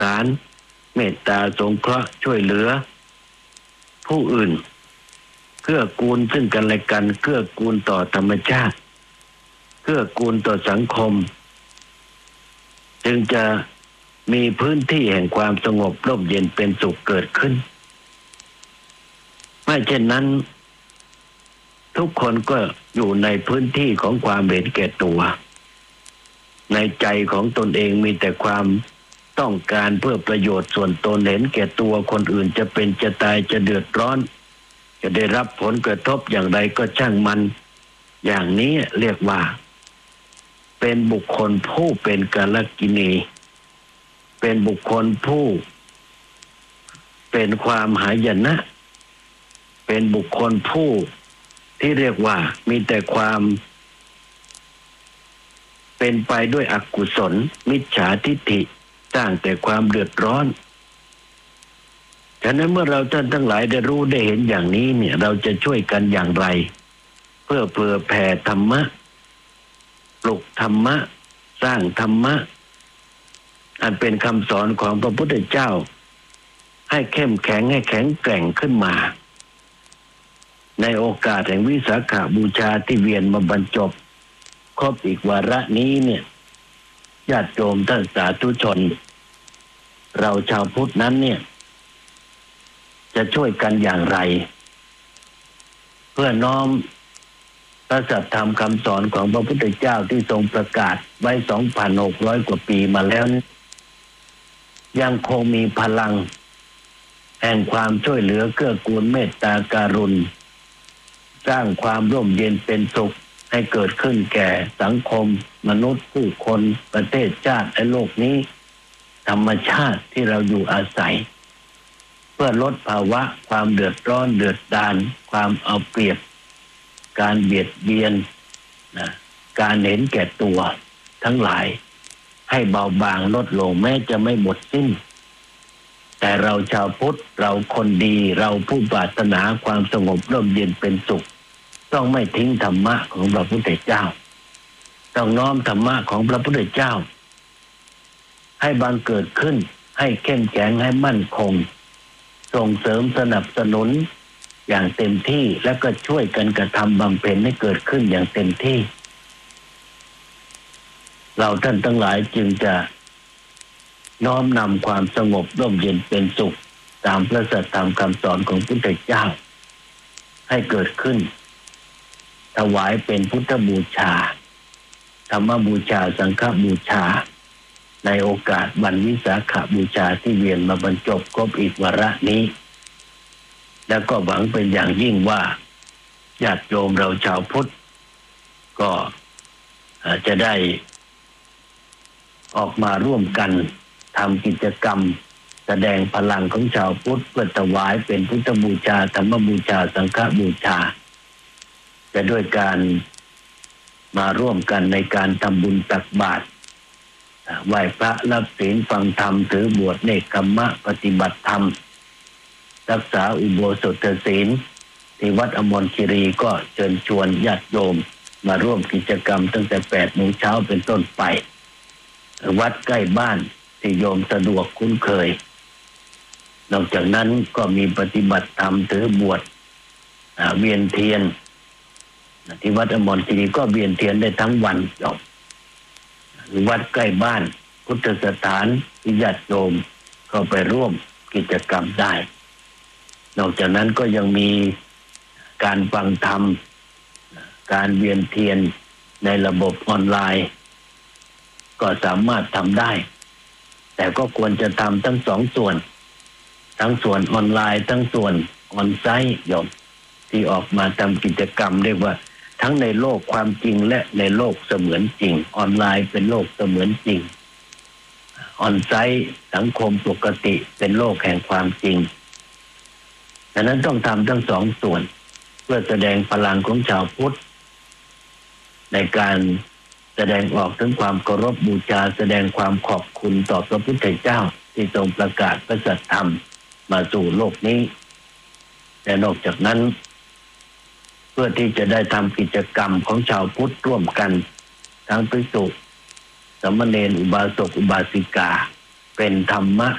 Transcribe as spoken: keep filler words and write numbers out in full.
สารเมตตาสงเคราะห์ช่วยเหลือผู้อื่นเกื้อกูลซึ่งกันและกันเกื้อกูลต่อธรรมชาติเกื้อกูลต่อสังคมจึงจะมีพื้นที่แห่งความสงบร่มเย็นเป็นสุขเกิดขึ้นไม่เช่นนั้นทุกคนก็อยู่ในพื้นที่ของความเห็นแก่ตัวในใจของตนเองมีแต่ความต้องการเพื่อประโยชน์ส่วนตนเห็นแก่ตัวคนอื่นจะเป็นจะตายจะเดือดร้อนจะได้รับผลกระทบอย่างไรก็ช่างมันอย่างนี้เรียกว่าเป็นบุคคลผู้เป็นกาลกิณีเป็นบุคคลผู้เป็นความหายนะเป็นบุคคลผู้ที่เรียกว่ามีแต่ความเป็นไปด้วยอกุศลมิจฉาทิฏฐิสร้างแต่ความเดือดร้อนฉะนั้นเมื่อเราท่านทั้งหลายได้รู้ได้เห็นอย่างนี้เนี่ยเราจะช่วยกันอย่างไรเพื่อเผื่อแผ่ธรรมะปลุกธรรมะสร้างธรรมะอันเป็นคำสอนของพระพุทธเจ้าให้เข้มแข็งให้แข็งแกร่งขึ้นมาในโอกาสแห่งวิสาขบูชาที่เวียนมาบรรจบครบอีกวาระนี้เนี่ยญาติโยมท่านสาธุชนเราชาวพุทธนั้นเนี่ยจะช่วยกันอย่างไรเพื่อน้อมพระสัทธรรมคำสอนของพระพุทธเจ้าที่ทรงประกาศไว้ สองพันหกร้อย กว่าปีมาแล้วยังคงมีพลังแห่งความช่วยเหลือเกื้อกูลเมตตาการุณสร้างความร่มเย็นเป็นสุขให้เกิดขึ้นแก่สังคมมนุษย์ผู้คนประเทศชาติและโลกนี้ธรรมชาติที่เราอยู่อาศัยเพื่อลดภาวะความเดือดร้อนเดือดดาลความเอาเปรียบการเบียดเบียนนะการเห็นแก่ตัวทั้งหลายให้เบาบางลดลงแม้จะไม่หมดสิ้นแต่เราชาวพุทธเราคนดีเราผู้ปรารถนาความสงบร่มเย็นเป็นสุขต้องไม่ทิ้งธรรมะของพระพุทธเจ้าต้องน้อมธรรมะของพระพุทธเจ้าให้บังเกิดขึ้นให้เข้มแข็งให้มั่นคงส่งเสริมสนับสนุนอย่างเต็มที่แล้วก็ช่วยกันกระทำบำเพ็ญให้เกิดขึ้นอย่างเต็มที่เราท่านทั้งหลายจึงจะน้อมนำความสงบร่มเย็นเป็นสุขตามพระสัทธรรมคำสอนของพระพุทธเจ้าให้เกิดขึ้นถวายเป็นพุทธบูชาธรรมบูชาสังฆบูชาในโอกาสวันวิสาขบูชาที่เวียนมาบรรจบครบอีกวาระนี้แล้วก็หวังเป็นอย่างยิ่งว่าญาติโยมเราชาวพุทธก็จะได้ออกมาร่วมกันทำกิจกรรมแสดงพลังของชาวพุทธเพื่อถวายเป็นพุทธบูชาธรรมบูชาสังฆบูชาจะด้วยการมาร่วมกันในการทำบุญตักบาตรไหว้พระรับศีลฟังธรรมถือบวชเนกขัมมะปฏิบัติธรรมรักษาอุโบสถศีลที่วัดอมรคีรีก็เชิญชวนญาติโยมมาร่วมกิจกรรมตั้งแต่แปดโมงเช้าเป็นต้นไปวัดใกล้บ้านที่โยมสะดวกคุ้นเคยนอกจากนั้นก็มีปฏิบัติธรรมถือบวชเวียนเทียนที่วัดอมรคีรีก็เวียนเทียนได้ทั้งวันจบวัดใกล้บ้านพุทธสถานที่ญาติโยมเข้าไปร่วมกิจกรรมได้นอกจากนั้นก็ยังมีการฟังธรรมการเวียนเทียนในระบบออนไลน์ก็สามารถทำได้แต่ก็ควรจะทำทั้งสองส่วนทั้งส่วนออนไลน์ทั้งส่วนออนไซต์โยมที่ออกมาทำกิจกรรมเรียกว่าทั้งในโลกความจริงและในโลกเสมือนจริงออนไลน์เป็นโลกเสมือนจริงออนไซต์สังคมปกติเป็นโลกแห่งความจริงดังนั้นต้องทำทั้งสองส่วนเพื่อแสดงพลังของชาวพุทธในการแสดงออกถึงความเคารพบูชาแสดงความขอบคุณต่อพระพุทธเจ้าที่ทรงประกาศพระสัทธรรมมาสู่โลกนี้และนอกจากนั้นเพื่อที่จะได้ทำกิจกรรมของชาวพุทธร่วมกันทั้งภิกษุสามเณรอุบาสกอุบาสิกาเป็นธรรมะ